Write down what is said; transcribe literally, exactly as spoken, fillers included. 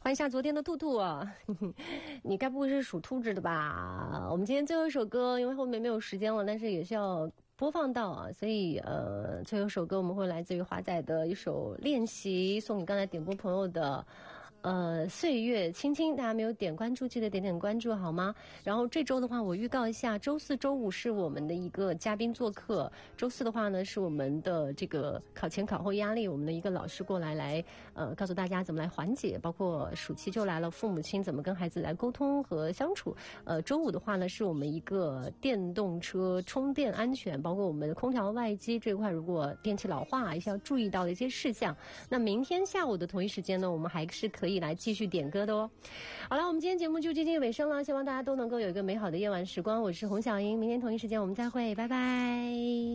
欢迎一下昨天的兔兔啊，你该不会是属兔子的吧？我们今天最后一首歌，因为后面没有时间了，但是也是要播放到啊，所以呃，最后一首歌我们会来自于华仔的一首练习，送给刚才点播朋友的。呃，岁月轻轻，大家没有点关注，记得点点关注好吗？然后这周的话，我预告一下，周四周五是我们的一个嘉宾做客。周四的话呢，是我们的这个考前考后压力，我们的一个老师过来来，呃，告诉大家怎么来缓解，包括暑期就来了，父母亲怎么跟孩子来沟通和相处。呃，周五的话呢，是我们一个电动车充电安全，包括我们空调外机这一块，如果电器老化，一些要注意到的一些事项。那明天下午的同一时间呢，我们还是可以来继续点歌的哦。好了，我们今天节目就接近尾声了，希望大家都能够有一个美好的夜晚时光。我是洪小英，明天同一时间我们再会，拜拜。